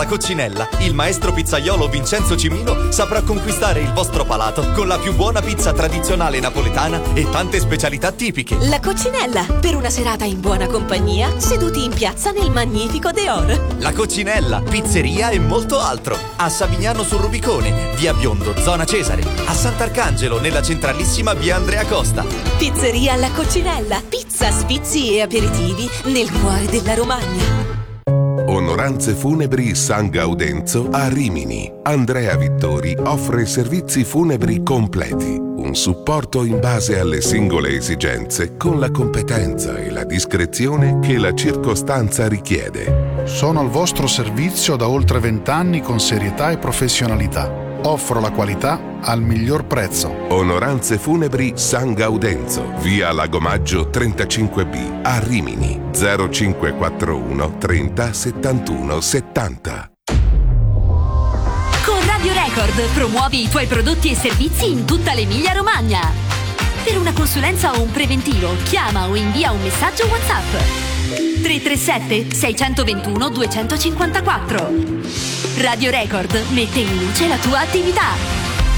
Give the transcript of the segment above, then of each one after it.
La Coccinella, il maestro pizzaiolo Vincenzo Cimino saprà conquistare il vostro palato con la più buona pizza tradizionale napoletana e tante specialità tipiche. La Coccinella, per una serata in buona compagnia, seduti in piazza nel magnifico Deor. La Coccinella, pizzeria e molto altro. A Savignano sul Rubicone, via Biondo, zona Cesare. A Sant'Arcangelo, nella centralissima via Andrea Costa. Pizzeria La Coccinella, pizza, sfizi e aperitivi nel cuore della Romagna. Onoranze Funebri San Gaudenzo a Rimini. Andrea Vittori offre servizi funebri completi, un supporto in base alle singole esigenze con la competenza e la discrezione che la circostanza richiede. Sono al vostro servizio da oltre 20 anni con serietà e professionalità. Offro la qualità al miglior prezzo. Onoranze Funebri San Gaudenzo, via Lagomaggio 35B a Rimini. 0541 30 71 70. Con Radio Record promuovi i tuoi prodotti e servizi in tutta l'Emilia Romagna. Per una consulenza o un preventivo, chiama o invia un messaggio WhatsApp 337 621 254. Radio Record mette in luce la tua attività.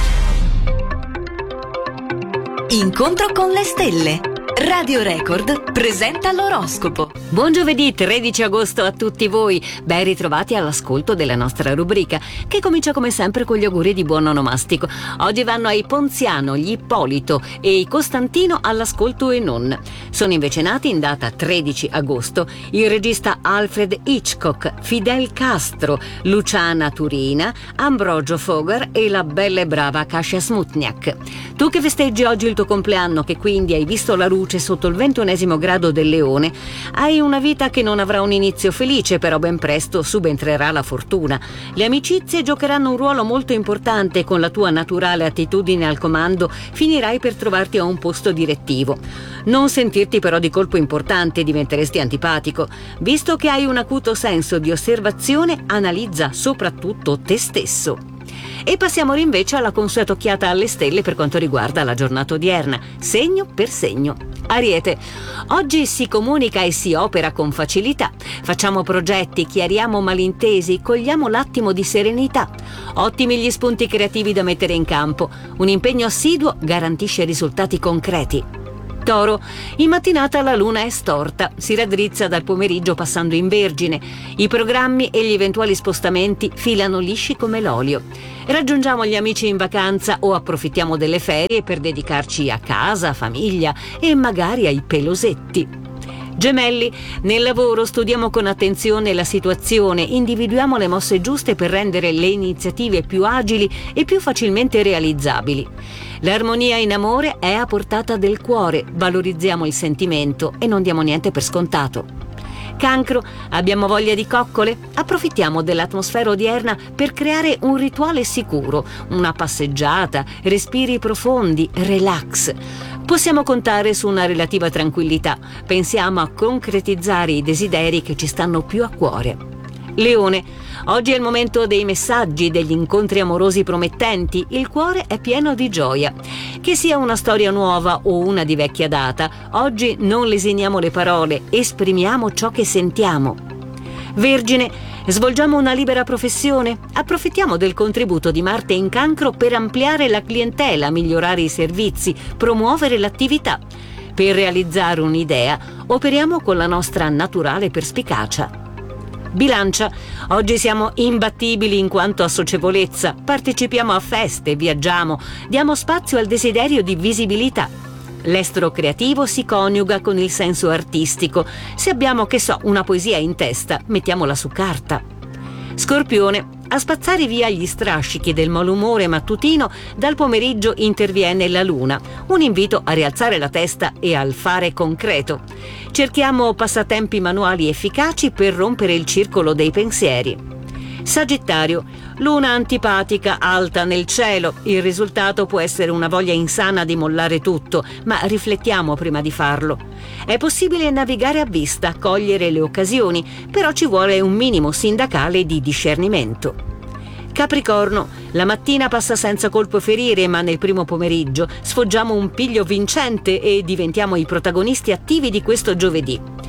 Incontro con le stelle. Radio Record presenta l'oroscopo. Buon giovedì 13 agosto a tutti voi. Ben ritrovati all'ascolto della nostra rubrica, che comincia come sempre con gli auguri di buon onomastico. Oggi vanno ai Ponziano, gli Ippolito e i Costantino all'ascolto e non. Sono invece nati in data 13 agosto il regista Alfred Hitchcock, Fidel Castro, Luciana Turina, Ambrogio Fogar e la bella e brava Kasia Smutniak. Tu che festeggi oggi il tuo compleanno, che quindi hai visto la luce sotto il 21° grado del Leone, hai una vita che non avrà un inizio felice, però ben presto subentrerà la fortuna. Le amicizie giocheranno un ruolo molto importante e con la tua naturale attitudine al comando finirai per trovarti a un posto direttivo. Non sentirti però di colpo importante, diventeresti antipatico. Visto che hai un acuto senso di osservazione, analizza soprattutto te stesso. E passiamo ora invece alla consueta occhiata alle stelle per quanto riguarda la giornata odierna, segno per segno. Ariete, oggi si comunica e si opera con facilità. Facciamo progetti, chiariamo malintesi, cogliamo l'attimo di serenità. Ottimi gli spunti creativi da mettere in campo. Un impegno assiduo garantisce risultati concreti. Toro, in mattinata la luna è storta, si raddrizza dal pomeriggio passando in Vergine. I programmi e gli eventuali spostamenti filano lisci come l'olio. Raggiungiamo gli amici in vacanza o approfittiamo delle ferie per dedicarci a casa, famiglia e magari ai pelosetti. Gemelli, nel lavoro studiamo con attenzione la situazione, individuiamo le mosse giuste per rendere le iniziative più agili e più facilmente realizzabili. L'armonia in amore è a portata del cuore, valorizziamo il sentimento e non diamo niente per scontato. Cancro, abbiamo voglia di coccole? Approfittiamo dell'atmosfera odierna per creare un rituale sicuro, una passeggiata, respiri profondi, relax. Possiamo contare su una relativa tranquillità. Pensiamo a concretizzare i desideri che ci stanno più a cuore. Leone, oggi è il momento dei messaggi, degli incontri amorosi promettenti, il cuore è pieno di gioia. Che sia una storia nuova o una di vecchia data, oggi non lesiniamo le parole, esprimiamo ciò che sentiamo. Vergine, svolgiamo una libera professione? Approfittiamo del contributo di Marte in Cancro per ampliare la clientela, migliorare i servizi, promuovere l'attività. Per realizzare un'idea, operiamo con la nostra naturale perspicacia. Bilancia, oggi siamo imbattibili in quanto a socievolezza, partecipiamo a feste, viaggiamo, diamo spazio al desiderio di visibilità. L'estro creativo si coniuga con il senso artistico. Se abbiamo, una poesia in testa, mettiamola su carta. Scorpione, a spazzare via gli strascichi del malumore mattutino, dal pomeriggio interviene la luna, un invito a rialzare la testa e al fare concreto. Cerchiamo passatempi manuali efficaci per rompere il circolo dei pensieri. Sagittario, luna antipatica alta nel cielo, il risultato può essere una voglia insana di mollare tutto, ma riflettiamo prima di farlo. È possibile navigare a vista, cogliere le occasioni, però ci vuole un minimo sindacale di discernimento. Capricorno, la mattina passa senza colpo ferire, ma nel primo pomeriggio sfoggiamo un piglio vincente e diventiamo i protagonisti attivi di questo giovedì.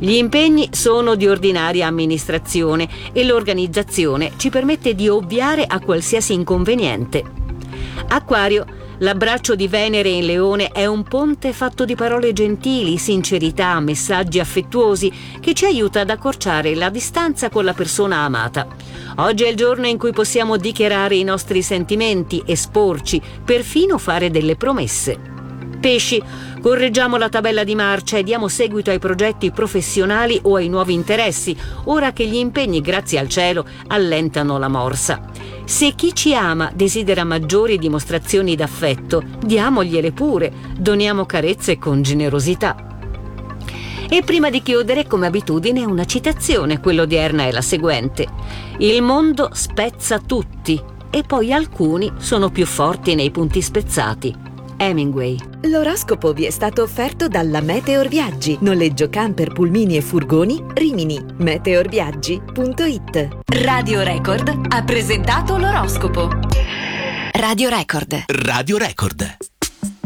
Gli impegni sono di ordinaria amministrazione e l'organizzazione ci permette di ovviare a qualsiasi inconveniente. Acquario, l'abbraccio di Venere in Leone è un ponte fatto di parole gentili, sincerità, messaggi affettuosi che ci aiuta ad accorciare la distanza con la persona amata. Oggi è il giorno in cui possiamo dichiarare i nostri sentimenti, esporci, perfino fare delle promesse. Pesci, correggiamo la tabella di marcia e diamo seguito ai progetti professionali o ai nuovi interessi, ora che gli impegni, grazie al cielo, allentano la morsa. Se chi ci ama desidera maggiori dimostrazioni d'affetto, diamogliele pure, doniamo carezze con generosità. E prima di chiudere, come abitudine, una citazione, quella odierna è la seguente: il mondo spezza tutti e poi alcuni sono più forti nei punti spezzati. Hemingway. L'oroscopo vi è stato offerto dalla Meteor Viaggi. Noleggio camper, pulmini e furgoni, Rimini. meteorviaggi.it. Radio Record ha presentato l'oroscopo. Radio Record. Radio Record.